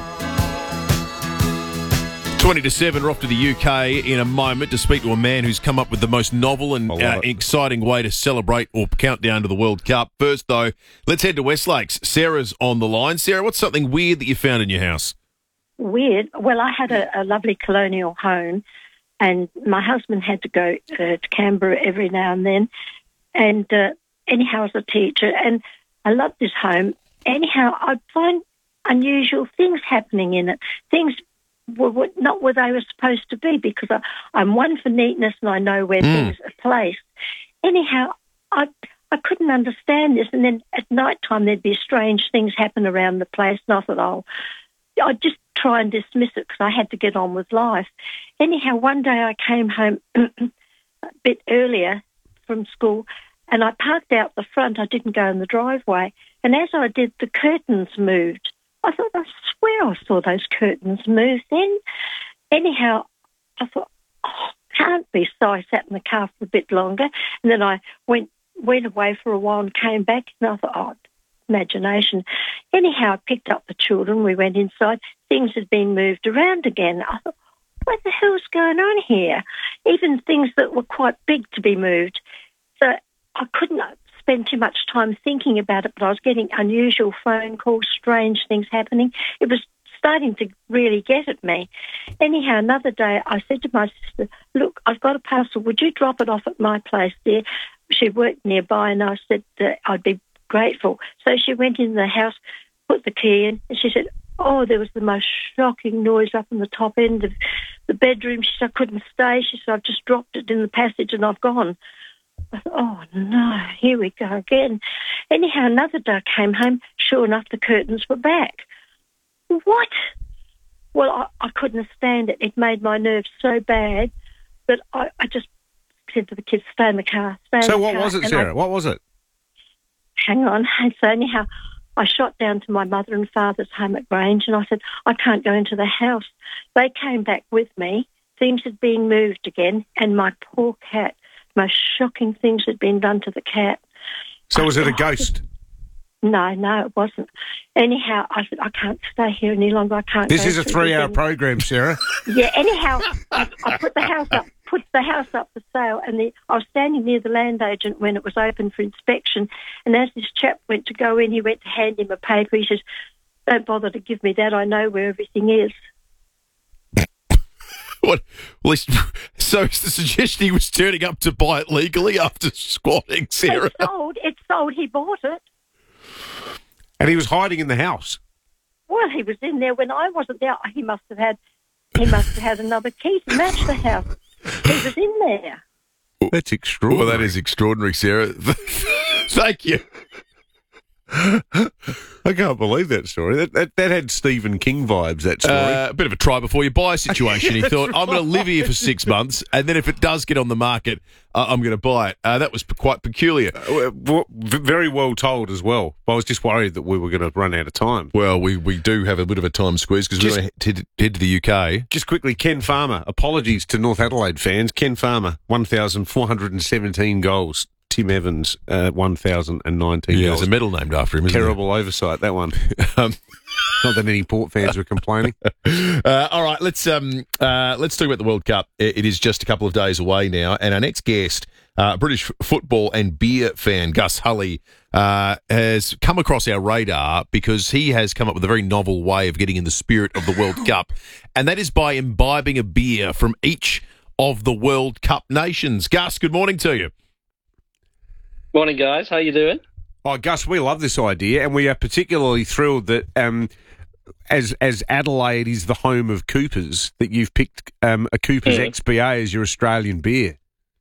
20 to 7, we're off to the UK in a moment to speak to a man who's come up with the most novel and exciting way to celebrate or count down to the World Cup. First, though, let's head to Westlakes. Sarah's on the line. Sarah, what's something weird that you found in your house? Weird? Well, I had a lovely colonial home, and my husband had to go to Canberra every now and then. And anyhow, as a teacher, and I loved this home. Anyhow, I'd find unusual things happening in it. Things were not where they were supposed to be, because I'm one for neatness and I know where things are placed. Anyhow, I couldn't understand this, and then at night time there'd be strange things happen around the place, and I thought, I'd just try and dismiss it because I had to get on with life. Anyhow, one day I came home a bit earlier from school, and I parked out the front. I didn't go in the driveway, and as I did, the curtains moved. I thought, I swear I saw those curtains move then. Anyhow, I thought, can't be. So I sat in the car for a bit longer, and then I went away for a while and came back, and I thought, imagination. Anyhow, I picked up the children. We went inside. Things had been moved around again. I thought, what the hell's going on here? Even things that were quite big to be moved. So I couldn't spend too much time thinking about it, but I was getting unusual phone calls, strange things happening. It was starting to really get at me. Anyhow, another day I said to my sister, look, I've got a parcel. Would you drop it off at my place there? She worked nearby, and I said I'd be grateful. So she went in the house, put the key in, and she said, there was the most shocking noise up in the top end of the bedroom. She said, I couldn't stay. She said, I've just dropped it in the passage and I've gone. I thought, no, here we go again. Anyhow, another day I came home. Sure enough, the curtains were back. What? Well, I couldn't stand it. It made my nerves so bad that I just said to the kids, stay in the car, So what was it, Sarah? What was it? Hang on. And so anyhow, I shot down to my mother and father's home at Grange, and I said, I can't go into the house. They came back with me. Things had been moved again, and my poor cat, most shocking things had been done to the cat. So was it a ghost? No, it wasn't. Anyhow, I said, I can't stay here any longer. I can't. This is a 3-hour program, Sarah. Yeah, anyhow, I put the house up for sale, and I was standing near the land agent when it was open for inspection, and as this chap went to go in, he went to hand him a paper. He says, don't bother to give me that. I know where everything is. What? Well, so is the suggestion he was turning up to buy it legally after squatting, Sarah? It's sold. He bought it. And he was hiding in the house? Well, he was in there when I wasn't there. He must have had another key to match the house. He was in there. That's extraordinary. Well, that is extraordinary, Sarah. Thank you. I can't believe that story. That had Stephen King vibes, that story. A bit of a try before you buy situation. He thought, I'm going to live here for 6 months, and then if it does get on the market, I'm going to buy it. That was quite peculiar. Very well told as well. I was just worried that we were going to run out of time. Well, we do have a bit of a time squeeze because we're going to head to the UK. Just quickly, Ken Farmer. Apologies to North Adelaide fans. Ken Farmer, 1,417 goals. Tim Evans, 1,019 Yeah, goals. there's a medal named after him, isn't Terrible oversight, that one. Not that any Port fans were complaining. All right, let's talk about the World Cup. It is just a couple of days away now, and our next guest, British football and beer fan Gus Hulley, has come across our radar because he has come up with a very novel way of getting in the spirit of the World Cup, and that is by imbibing a beer from each of the World Cup nations. Gus, good morning to you. Morning, guys. How you doing? Oh, Gus, we love this idea, and we are particularly thrilled that as Adelaide is the home of Coopers, that you've picked a Coopers XBA as your Australian beer.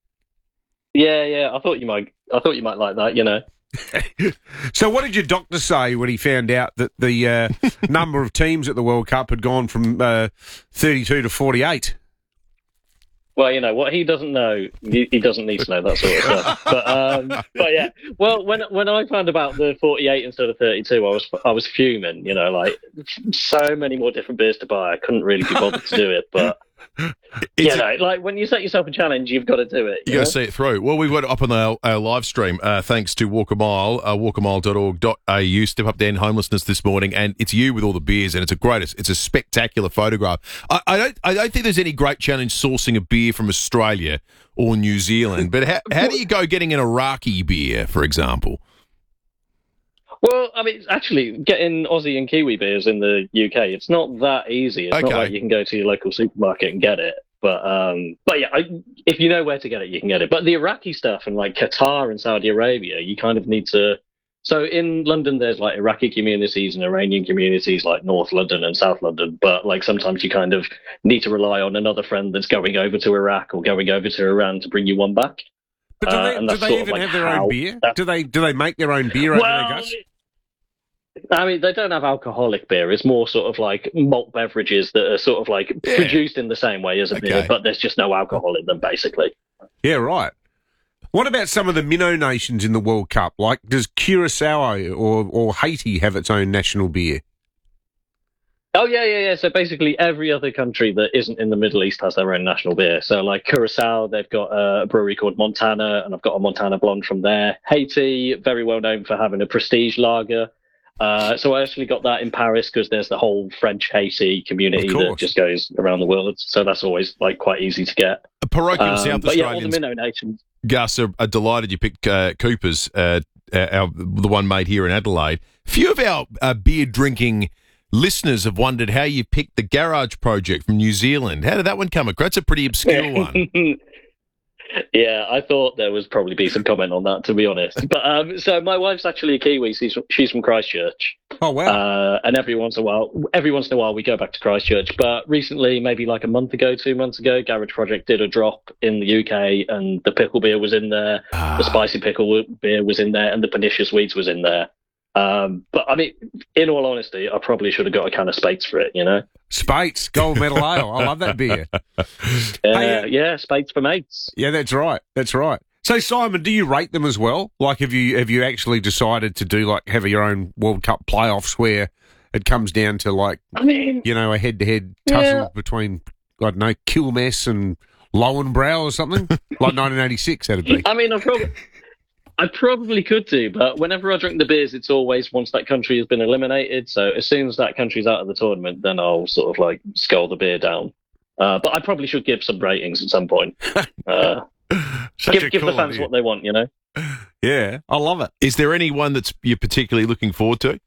Yeah. I thought you might like that. You know. So, what did your doctor say when he found out that the number of teams at the World Cup had gone from 32 to 48? Well, you know what he doesn't know. He doesn't need to know that sort of stuff. But yeah. Well, when I found about the 48 instead of 32, I was fuming. You know, like so many more different beers to buy. I couldn't really be bothered to do it, but. Like when you set yourself a challenge, you've got to do it. You got to see it through. Well, we've got it up on our live stream, thanks to Walk a Mile, walkamile.org.au. Step Up Dan Homelessness this morning, and it's you with all the beers, and it's a spectacular photograph. I don't think there's any great challenge sourcing a beer from Australia or New Zealand, but how do you go getting an Iraqi beer, for example? Well, I mean, actually, getting Aussie and Kiwi beers in the UK, it's not that easy. It's not like you can go to your local supermarket and get it. But yeah, if you know where to get it, you can get it. But the Iraqi stuff and like Qatar and Saudi Arabia, you kind of need to. So in London, there's like Iraqi communities and Iranian communities like North London and South London. But like sometimes you kind of need to rely on another friend that's going over to Iraq or going over to Iran to bring you one back. But do they even have their own beer? Do they make their own beer over there, Gus? I mean, they don't have alcoholic beer. It's more sort of like malt beverages that are sort of like produced in the same way as a beer, but there's just no alcohol in them, basically. Yeah, right. What about some of the minnow nations in the World Cup? Like, does Curacao or Haiti have its own national beer? Oh, yeah. So basically every other country that isn't in the Middle East has their own national beer. So like Curacao, they've got a brewery called Montana, and I've got a Montana Blonde from there. Haiti, very well known for having a prestige lager. So I actually got that in Paris because there's the whole French Haiti community that just goes around the world. So that's always like quite easy to get. Parochial South but Australians, yeah, all the minnow nations. Gus, are delighted you picked Coopers, the one made here in Adelaide. Few of our beer drinking listeners have wondered how you picked the Garage Project from New Zealand. How did that one come across? That's a pretty obscure one. Yeah, I thought there was probably be some comment on that, to be honest. But so my wife's actually a Kiwi. She's from Christchurch. Oh wow! And every once in a while, we go back to Christchurch. But recently, maybe like 2 months ago, Garage Project did a drop in the UK, and the pickle beer was in there, the spicy pickle beer was in there, and the pernicious weeds was in there. But I mean, in all honesty, I probably should have got a can of Spates for it, you know? Spates, gold medal ale. I love that beer. Yeah, Spates for mates. Yeah, that's right. So, Simon, do you rate them as well? Like, have you actually decided to do have your own World Cup playoffs where it comes down to a head-to-head tussle between Quilmes and Lowenbrow or something like 1986? That'd be. I mean, I probably could do, but whenever I drink the beers, it's always once that country has been eliminated. So as soon as that country's out of the tournament, then I'll sort of scull the beer down. But I probably should give some ratings at some point. Give the fans what they want, you know? Yeah, I love it. Is there anyone that's you're particularly looking forward to?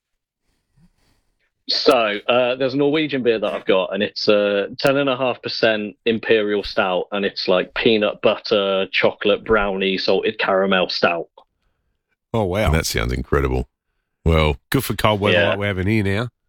So there's a Norwegian beer that I've got, and it's 10.5% Imperial Stout, and it's like peanut butter, chocolate, brownie, salted caramel stout. Oh, wow. That sounds incredible. Well, good for cold weather like we're having here now.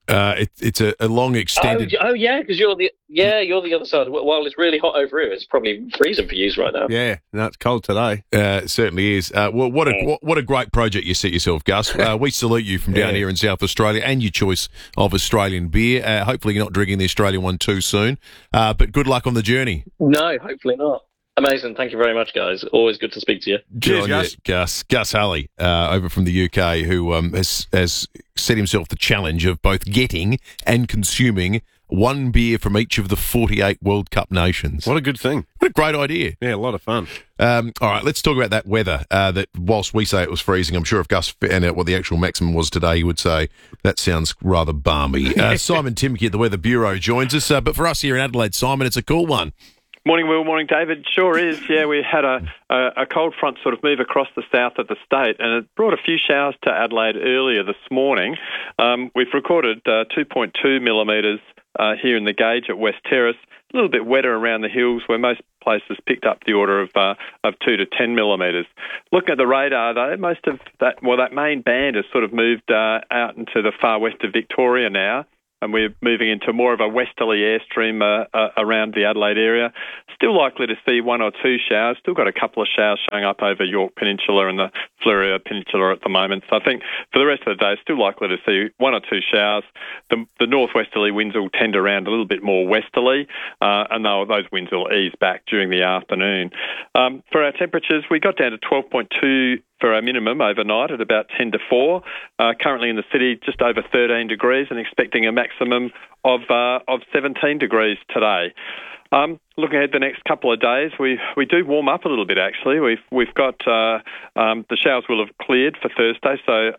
It's a long extended. Oh yeah, because you're the other side. While it's really hot over here, it's probably freezing for you right now. Yeah, no, it's cold today. It certainly is. Well, what a great project you set yourself, Gus. We salute you from down here in South Australia and your choice of Australian beer. Hopefully you're not drinking the Australian one too soon. But good luck on the journey. No, hopefully not. Amazing. Thank you very much, guys. Always good to speak to you. Cheers, Gus. Gus Hulley, over from the UK, who has set himself the challenge of both getting and consuming one beer from each of the 48 World Cup nations. What a good thing. What a great idea. Yeah, a lot of fun. All right, let's talk about that weather. That whilst we say it was freezing, I'm sure if Gus found out what the actual maximum was today, he would say, that sounds rather balmy. Simon Timke at the Weather Bureau joins us. But for us here in Adelaide, Simon, it's a cool one. Morning, Will. Morning, David. Sure is. Yeah, we had a cold front sort of move across the south of the state, and it brought a few showers to Adelaide earlier this morning. We've recorded 2.2 millimetres here in the gauge at West Terrace. A little bit wetter around the hills, where most places picked up the order of 2 to 10 millimetres. Looking at the radar, though, most of that main band has sort of moved out into the far west of Victoria now, and we're moving into more of a westerly airstream around the Adelaide area. Still likely to see one or two showers. Still got a couple of showers showing up over York Peninsula and the Fleurieu Peninsula at the moment. So I think for the rest of the day, still likely to see one or two showers. The northwesterly winds will tend around a little bit more westerly, and those winds will ease back during the afternoon. For our temperatures, we got down to 12.2 for our minimum overnight at about 10 to 4. Currently in the city, just over 13 degrees and expecting a maximum of 17 degrees today. Looking ahead the next couple of days, we do warm up a little bit, actually. We've got the showers will have cleared for Thursday, so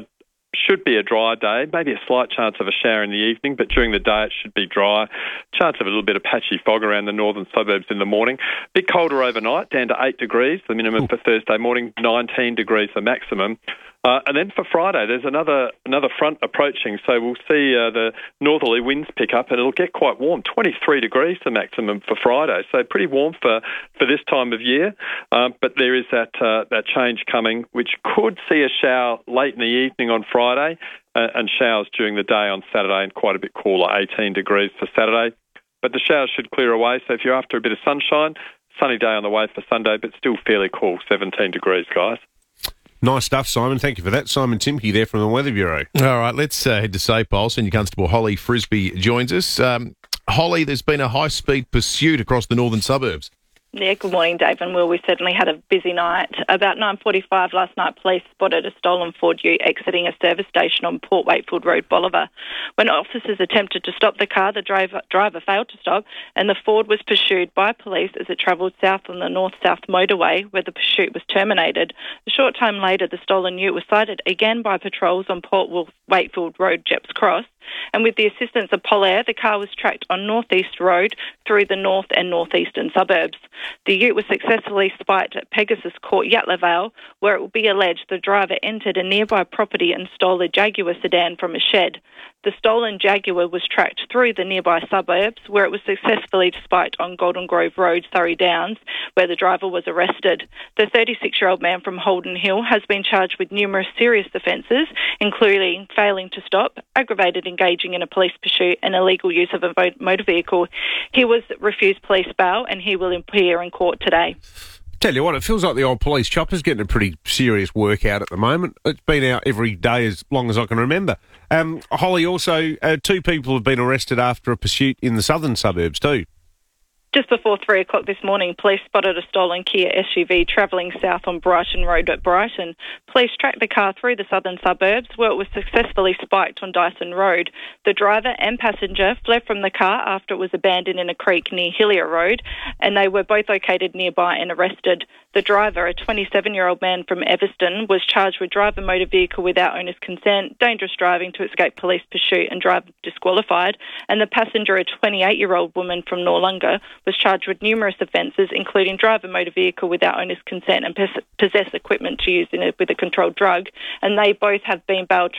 should be a dry day, maybe a slight chance of a shower in the evening, but during the day it should be dry. Chance of a little bit of patchy fog around the northern suburbs in the morning. A bit colder overnight, down to 8 degrees, the minimum for Thursday morning, 19 degrees the maximum. And then for Friday, there's another front approaching, so we'll see the northerly winds pick up and it'll get quite warm, 23 degrees the maximum for Friday, so pretty warm for this time of year. But there is that change coming, which could see a shower late in the evening on Friday and showers during the day on Saturday, and quite a bit cooler, 18 degrees for Saturday. But the showers should clear away, so if you're after a bit of sunshine, sunny day on the way for Sunday, but still fairly cool, 17 degrees, guys. Nice stuff, Simon. Thank you for that. Simon Timke there from the Weather Bureau. All right, let's head to SAPOL. Senior Constable Holly Frisbee joins us. Holly, there's been a high-speed pursuit across the northern suburbs. Yeah, good morning, Dave and Will. We certainly had a busy night. About 9:45 last night, police spotted a stolen Ford Ute exiting a service station on Port Wakefield Road, Bolivar. When officers attempted to stop the car, the driver failed to stop, and the Ford was pursued by police as it travelled south on the north-south motorway, where the pursuit was terminated. A short time later, the stolen Ute was sighted again by patrols on Port Wakefield Road, Jeps Cross. And with the assistance of Polair, the car was tracked on North East Road through the north and northeastern suburbs. The Ute was successfully spiked at Pegasus Court, Yatala Vale, where it will be alleged the driver entered a nearby property and stole a Jaguar sedan from a shed. The stolen Jaguar was tracked through the nearby suburbs, where it was successfully spiked on Golden Grove Road, Surrey Downs, where the driver was arrested. The 36-year-old man from Holden Hill has been charged with numerous serious offences, including failing to stop, aggravated engaging in a police pursuit, and illegal use of a motor vehicle. He was refused police bail and he will appear in court today. Tell you what, it feels like the old police chopper's getting a pretty serious workout at the moment. It's been out every day as long as I can remember. Holly, also, 2 people have been arrested after a pursuit in the southern suburbs too. Just before 3 o'clock this morning, police spotted a stolen Kia SUV travelling south on Brighton Road at Brighton. Police tracked the car through the southern suburbs, where it was successfully spiked on Dyson Road. The driver and passenger fled from the car after it was abandoned in a creek near Hillier Road, and they were both located nearby and arrested. The driver, a 27-year-old man from Everston, was charged with driving a motor vehicle without owner's consent, dangerous driving to escape police pursuit and driver disqualified, and the passenger, a 28-year-old woman from Noarlunga, was charged with numerous offences, including drive a motor vehicle without owner's consent and possess equipment to use with a controlled drug. And they both have been bailed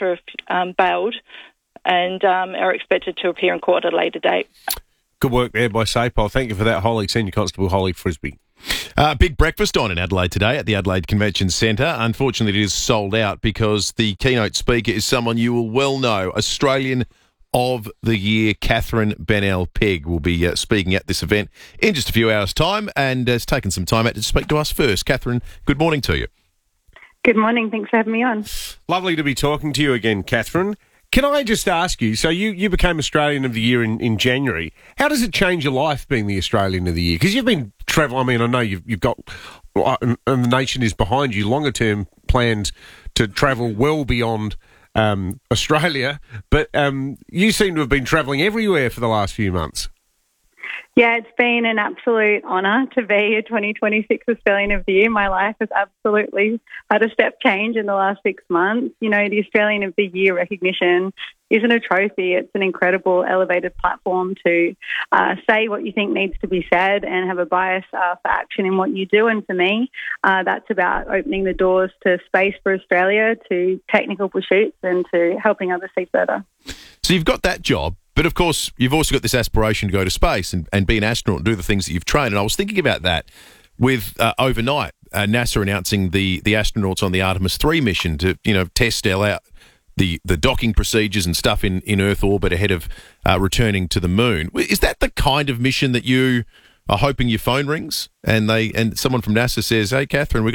and are expected to appear in court at a later date. Good work there by SAPOL. Thank you for that, Holly. Senior Constable Holly Frisbee. Big breakfast on in Adelaide today at the Adelaide Convention Centre. Unfortunately, it is sold out because the keynote speaker is someone you will well know, Australian of the Year, Catherine Bennell-Pegg, will be speaking at this event in just a few hours' time and has taken some time out to speak to us first. Catherine, good morning to you. Good morning. Thanks for having me on. Lovely to be talking to you again, Catherine. Can I just ask you, so you became Australian of the Year in January. How does it change your life being the Australian of the Year? Because you've been travelling, I mean, I know you've got, and the nation is behind you, longer-term plans to travel well beyond Australia, but you seem to have been travelling everywhere for the last few months. Yeah, it's been an absolute honour to be a 2026 Australian of the Year. My life has absolutely had a step change in the last 6 months. You know, the Australian of the Year recognition isn't a trophy. It's an incredible elevated platform to say what you think needs to be said and have a bias for action in what you do. And for me, that's about opening the doors to space for Australia, to technical pursuits and to helping others see further. So you've got that job. But, of course, you've also got this aspiration to go to space and be an astronaut and do the things that you've trained. And I was thinking about that with overnight, NASA announcing the astronauts on the Artemis 3 mission to, test out the docking procedures and stuff in Earth orbit ahead of returning to the moon. Is that the kind of mission that you are hoping your phone rings and someone from NASA says, "Hey, Catherine,